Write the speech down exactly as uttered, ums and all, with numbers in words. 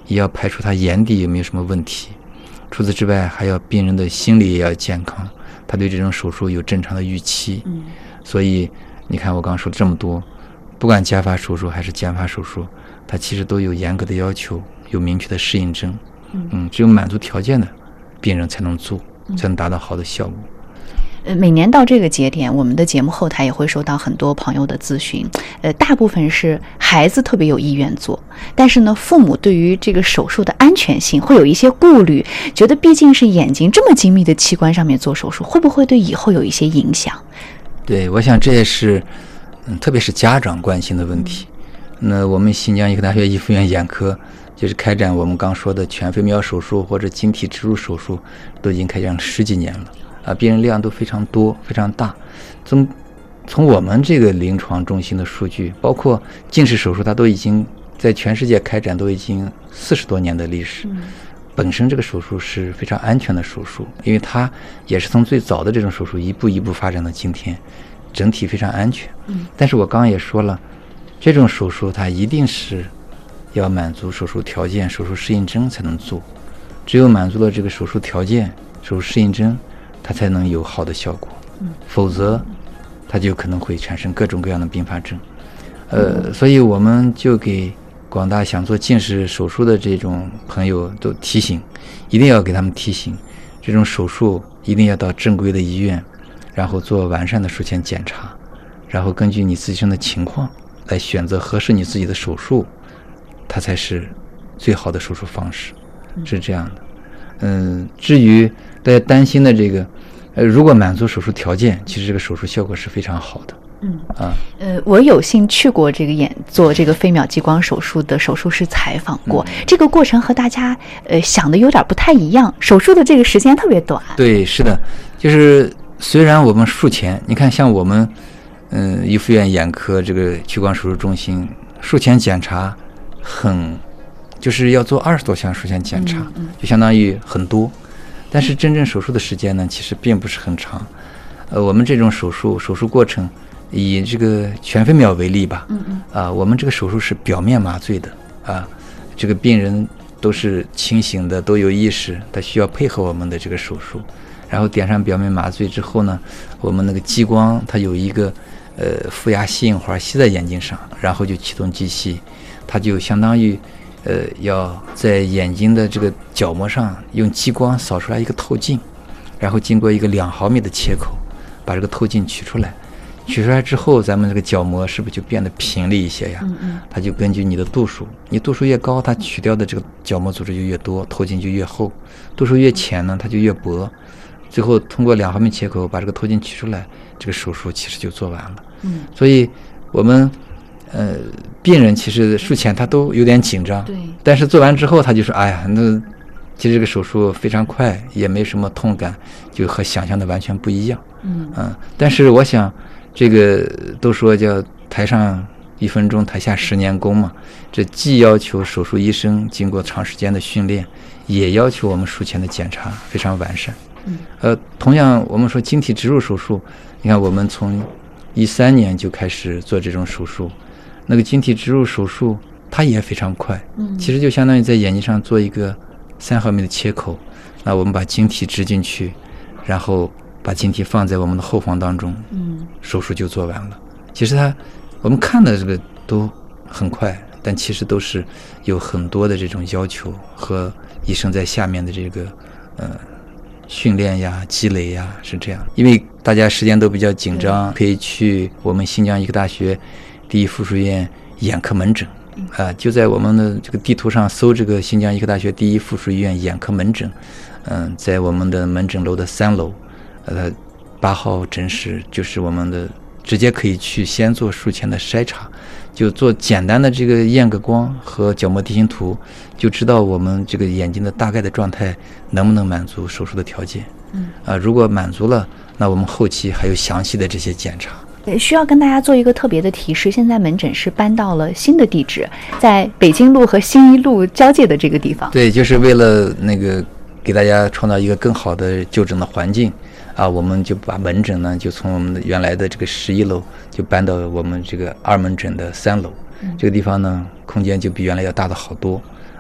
也要排除他眼底有没有什么问题。除此之外，还要病人的心理也要健康，他对这种手术有正常的预期。 嗯， 所以你看我刚刚说这么多，不管加法手术还是减法手术，它其实都有严格的要求，有明确的适应症。 嗯嗯，只有满足条件的病人才能做，才能达到好的效果。 呃，每年到这个节点，我们的节目后台也会收到很多朋友的咨询，呃，大部分是孩子特别有意愿做，但是呢，父母对于这个手术的安全性会有一些顾虑，觉得毕竟是眼睛这么精密的器官上面做手术，会不会对以后有一些影响？ 对，我想这也是，嗯，特别是家长关心的问题。嗯、那我们新疆医科大学一附院眼科就是开展我们刚说的全飞秒手术或者晶体植入手术，都已经开展了十几年了。啊，病人量都非常多，非常大。从从我们这个临床中心的数据，包括近视手术，它都已经在全世界开展都已经四十多年的历史。 嗯， 本身这个手术是非常安全的手术，因为它也是从最早的这种手术一步一步发展到今天，整体非常安全。 嗯， 但是我刚刚也说了，这种手术它一定是要满足手术条件、手术适应症才能做，只有满足了这个手术条件、手术适应症，它才能有好的效果，否则它就可能会产生各种各样的并发症。呃，所以我们就给广大想做近视手术的这种朋友都提醒，一定要给他们提醒，这种手术一定要到正规的医院，然后做完善的术前检查，然后根据你自身的情况来选择合适你自己的手术，它才是最好的手术方式，是这样的。嗯，至于大家担心的这个，呃，如果满足手术条件，其实这个手术效果是非常好的。 嗯啊， 呃，我有幸去过这个眼做这个飞秒激光手术的手术室采访过，嗯、这个过程和大家呃想的有点不太一样，手术的这个时间特别短。 对，是的，就是虽然我们术前，你看像我们嗯一附院眼科这个屈光手术中心术前检查很。就是要做二十多项术前检查， 嗯嗯、 就相当于很多，但是真正手术的时间呢，其实并不是很长。呃，我们这种手术手术过程，以这个全飞秒为例吧， 嗯嗯， 啊，我们这个手术是表面麻醉的啊，这个病人都是清醒的，都有意识，他需要配合我们的这个手术，然后点上表面麻醉之后呢，我们那个激光它有一个呃负压吸引环吸在眼睛上，然后就启动机器，它就相当于。呃，要在眼睛的这个角膜上用激光扫出来一个透镜，然后经过一个两毫米的切口，把这个透镜取出来。取出来之后，咱们这个角膜是不是就变得平了一些呀？ 嗯嗯。 它就根据你的度数，你度数越高，它取掉的这个角膜组织就越多，透镜就越厚；度数越浅呢，它就越薄。最后通过两毫米切口把这个透镜取出来，这个手术其实就做完了。 嗯。 所以我们。呃，病人其实术前他都有点紧张， 对， 但是做完之后他就说：“哎呀，那其实这个手术非常快，也没什么痛感，就和想象的完全不一样。” 嗯嗯、呃，但是我想，这个都说叫台上一分钟，台下十年功嘛。这既要求手术医生经过长时间的训练，也要求我们术前的检查非常完善。 嗯， 呃，同样我们说晶体植入手术，你看我们从一三年就开始做这种手术。那个晶体植入手术它也非常快， 嗯， 其实就相当于在眼睛上做一个三毫米的切口，那我们把晶体植进去，然后把晶体放在我们的后房当中， 嗯， 手术就做完了。其实它我们看的这个都很快，但其实都是有很多的这种要求和医生在下面的这个呃训练呀、积累呀，是这样。因为大家时间都比较紧张，可以去我们新疆医科大学第一附属医院眼科门诊，啊、呃，就在我们的这个地图上搜这个新疆医科大学第一附属医院眼科门诊，嗯、呃，在我们的门诊楼的三楼，呃，八号诊室就是我们的，直接可以去先做术前的筛查，就做简单的这个验个光和角膜地形图，就知道我们这个眼睛的大概的状态能不能满足手术的条件。 嗯， 啊、呃，如果满足了，那我们后期还有详细的这些检查。 需要跟大家做一个特别的提示，现在门诊是搬到了新的地址，在北京路和新一路交界的这个地方。 对，就是为了那个给大家创造一个更好的就诊的环境啊，我们就把门诊呢就从我们的原来的这个十一楼就搬到我们这个二门诊的三楼，嗯、这个地方呢空间就比原来要大的好多。